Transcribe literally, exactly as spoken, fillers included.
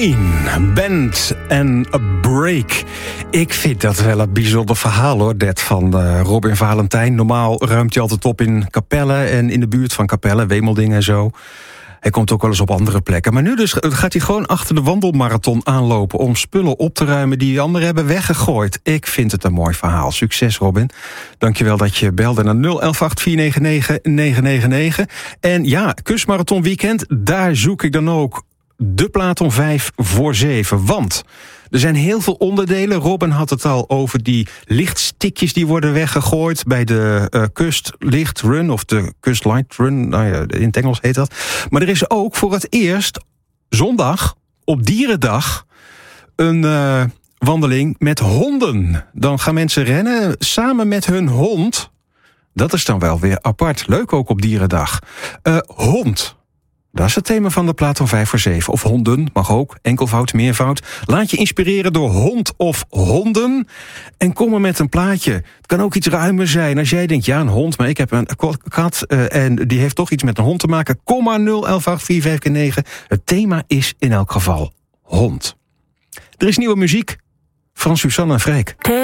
Queen, Bend and a Break. Ik vind dat wel een bijzonder verhaal hoor, dat van uh, Robin Valentijn. Normaal ruimt hij altijd op in Capelle en in de buurt van Capelle, Wemelding en zo. Hij komt ook wel eens op andere plekken. Maar nu dus gaat hij gewoon achter de wandelmarathon aanlopen om spullen op te ruimen die anderen hebben weggegooid. Ik vind het een mooi verhaal. Succes, Robin. Dankjewel dat je belde naar nul elf acht vier negen negen negen negen negen. En ja, Kustmarathon Weekend, daar zoek ik dan ook de plaat om vijf voor zeven. Want er zijn heel veel onderdelen. Robin had het al over die lichtstikjes die worden weggegooid bij de uh, kustlichtrun of de kustlightrun. Nou ja, in het Engels heet dat. Maar er is ook voor het eerst zondag op Dierendag een uh, wandeling met honden. Dan gaan mensen rennen samen met hun hond. Dat is dan wel weer apart. Leuk ook op Dierendag. Uh, hond. Dat is het thema van de plaat om vijf voor zeven. Of honden, mag ook, enkelvoud, meervoud. Laat je inspireren door hond of honden. En kom er met een plaatje. Het kan ook iets ruimer zijn. Als jij denkt, ja, een hond, maar ik heb een kat uh, en die heeft toch iets met een hond te maken. Kom maar nul elf acht vier vijf negen. Het thema is in elk geval hond. Er is nieuwe muziek van Suzanne en Freek.